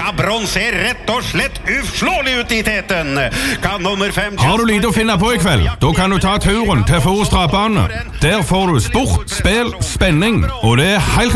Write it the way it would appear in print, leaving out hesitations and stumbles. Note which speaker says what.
Speaker 1: Brons ser rett og slett uslåelig ut i teten. Kan nummer 5...
Speaker 2: Har du lite å finne på i kveld? Da kan du ta turen til Forus travbane. Der får du sport, spill, spenning, og det er helt